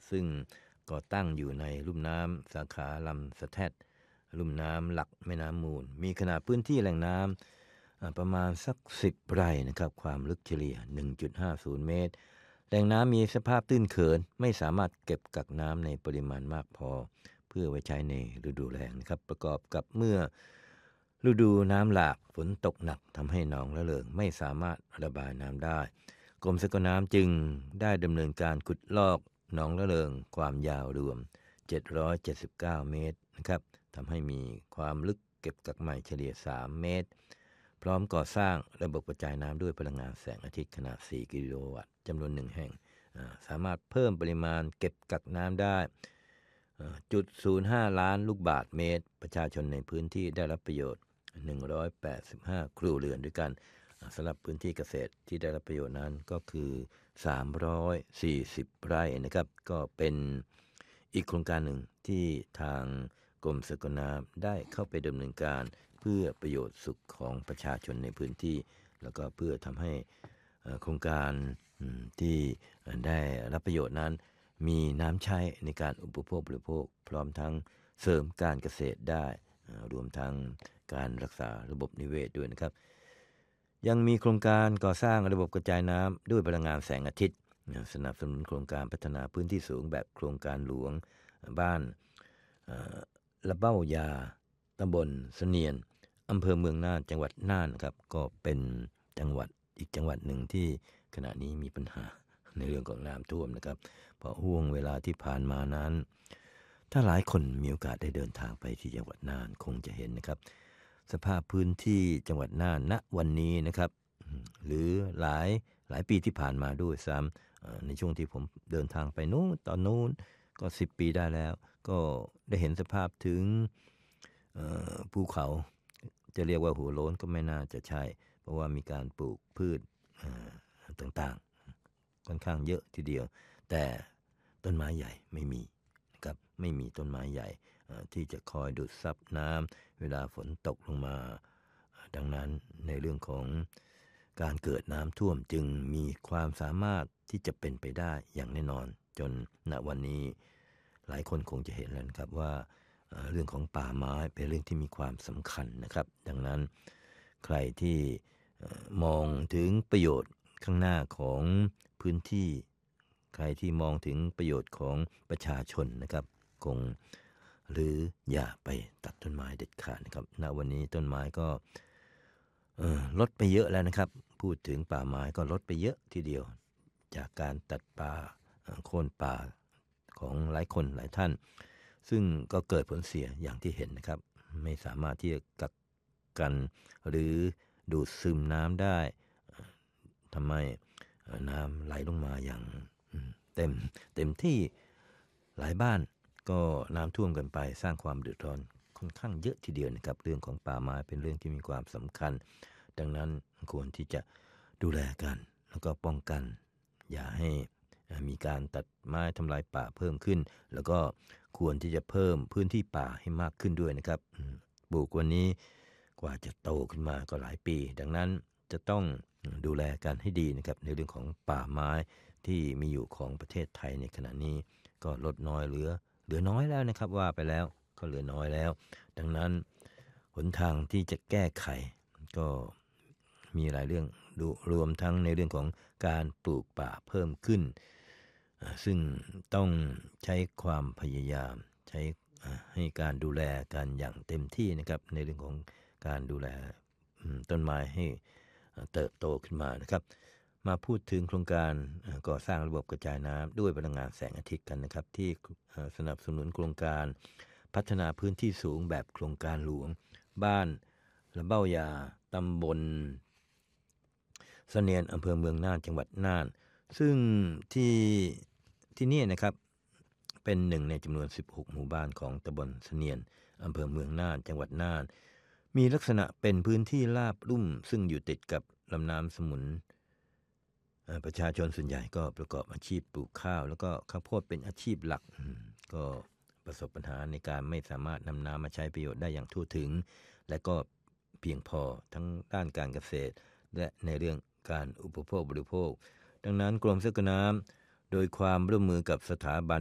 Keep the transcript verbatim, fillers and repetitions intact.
ซึ่งก็ตั้งอยู่ในลุ่มน้ำสาขาลำสะแทดลุ่มน้ำหลักแม่น้ำมูลมีขนาดพื้นที่แหล่งน้ำประมาณสักสิบไร่นะครับความลึกเฉลี่ย หนึ่งจุดห้าศูนย์ เมตรแหล่งน้ำมีสภาพตื้นเขินไม่สามารถเก็บกักน้ำในปริมาณมากพอเพื่อไว้ใช้ในฤดูแล้งนะครับประกอบกับเมื่อฤดูน้ำหลากฝนตกหนักทำให้หนองละเริงไม่สามารถระบายน้ำได้กรมสกลน้ำจึงได้ดำเนินการขุดลอกหนองละเริงความยาวรวมเจ็ดร้อยเจ็ดสิบเก้าเมตรนะครับทำให้มีความลึกเก็บกักใหม่เฉลี่ยสามเมตรพร้อมก่อสร้างระบบกระจายน้ำด้วยพลังงานแสงอาทิตย์ขนาดสี่กิโลวัตต์จำนวนหนึ่งแห่งสามารถเพิ่มปริมาณเก็บกักน้ำได้จุดศูนย์ห้าล้านลูกบาศก์เมตรประชาชนในพื้นที่ได้รับประโยชน์หนึ่งร้อยแปดสิบห้าครัวเรือนด้วยกันสำหรับพื้นที่เกษตรที่ได้รับประโยชน์นั้นก็คือสามร้อยสี่สิบไร่นะครับก็เป็นอีกโครงการหนึ่งที่ทางกรมสกลน้ำได้เข้าไปดำเนินการเพื่อประโยชน์สุขของประชาชนในพื้นที่แล้วก็เพื่อทำให้โครงการที่ได้รับประโยชน์นั้นมีน้ำใช้ในการอุปโภคบริโภคพร้อมทั้งเสริมการเกษตรได้รวมทั้งการรักษาระบบนิเวศด้วยนะครับยังมีโครงการก่อสร้างระบบกระจายน้ำด้วยพลังงานแสงอาทิตย์สนับสนุนโครงการพัฒนาพื้นที่สูงแบบโครงการหลวงบ้านละเบ้ายาตำบลเสนียนอำเภอเมืองน่านจังหวัดน่านครับก็เป็นจังหวัดอีกจังหวัดหนึ่งที่ขณะนี้มีปัญหาในเรื่องของน้ำท่วมนะครับเพราะห่วงเวลาที่ผ่านมานั้นถ้าหลายคนมีโอกาสได้เดินทางไปที่จังหวัดน่านคงจะเห็นนะครับสภาพพื้นที่จังหวัดน่านณวันนี้นะครับหรือหลายหลายปีที่ผ่านมาด้วยซ้ำในช่วงที่ผมเดินทางไปนู้นตอนนู้นก็สิบปีได้แล้วก็ได้เห็นสภาพถึงภูเขาจะเรียกว่าหัวโล้นก็ไม่น่าจะใช่เพราะว่ามีการปลูกพืชต่างๆค่อนข้างเยอะทีเดียวแต่ต้นไม้ใหญ่ไม่มีนะครับไม่มีต้นไม้ใหญ่ที่จะคอยดูดซับน้ำเวลาฝนตกลงมาดังนั้นในเรื่องของการเกิดน้ำท่วมจึงมีความสามารถที่จะเป็นไปได้อย่างแน่นอนจนณวันนี้หลายคนคงจะเห็นแล้วครับว่าเรื่องของป่าไม้เป็นเรื่องที่มีความสำคัญนะครับดังนั้นใครที่มองถึงประโยชน์ข้างหน้าของพื้นที่ใครที่มองถึงประโยชน์ของประชาชนนะครับคงหรืออย่าไปตัดต้นไม้เด็ดขาดนะครับณวันนี้ต้นไม้ก็ลดไปเยอะแล้วนะครับพูดถึงป่าไม้ก็ลดไปเยอะทีเดียวจากการตัดป่าโค่นป่าของหลายคนหลายท่านซึ่งก็เกิดผลเสียอย่างที่เห็นนะครับไม่สามารถที่จะกักกันหรือดูดซึมน้ำได้ทำให้น้ำไหลลงมาอย่างเต็มเต็มที่หลายบ้านก็น้ำท่วมกันไปสร้างความเดือดร้อนค่อนข้างเยอะทีเดียวนะครับเรื่องของป่าไม้เป็นเรื่องที่มีความสำคัญดังนั้นควรที่จะดูแลกันแล้วก็ป้องกันอย่าให้มีการตัดไม้ทำลายป่าเพิ่มขึ้นแล้วก็ควรที่จะเพิ่มพื้นที่ป่าให้มากขึ้นด้วยนะครับปลูกวันนี้กว่าจะโตขึ้นมาก็หลายปีดังนั้นจะต้องดูแลกันให้ดีนะครับในเรื่องของป่าไม้ที่มีอยู่ของประเทศไทยในขณะนี้ก็ลดน้อยเหลือเหลือน้อยแล้วนะครับว่าไปแล้วก็เหลือน้อยแล้วดังนั้นหนทางที่จะแก้ไขก็มีหลายเรื่องรวมทั้งในเรื่องของการปลูกป่าเพิ่มขึ้นซึ่งต้องใช้ความพยายามใช้ให้การดูแลกันอย่างเต็มที่นะครับในเรื่องของการดูแลต้นไม้ให้เติบโตขึ้นมานะครับมาพูดถึงโครงการก่อสร้างระบบกระจายน้ำด้วยพลังงานแสงอาทิตย์กันนะครับที่สนับสนุนโครงการพัฒนาพื้นที่สูงแบบโครงการหลวงบ้านละเบ้ายาตำบลเสนียนอำเภอเมืองน่านจังหวัดน่านซึ่งที่ที่นี่นะครับเป็นหนึ่งในจำนวนสิบหกหมู่บ้านของตำบลเสนียนอำเภอเมืองน่านจังหวัดน่านมีลักษณะเป็นพื้นที่ราบลุ่มซึ่งอยู่ติดกับลำน้ำสมุนประชาชนส่วนใหญ่ก็ประกอบอาชีพปลูกข้าวแล้วก็ข้าวโพดเป็นอาชีพหลักก็ประสบปัญหาในการไม่สามารถนำน้ำมาใช้ประโยชน์ได้อย่างทั่วถึงและก็เพียงพอทั้งด้านการเกษตรและในเรื่องการอุปโภคบริโภคดังนั้นกรมสกลน้ำโดยความร่วมมือกับสถาบัน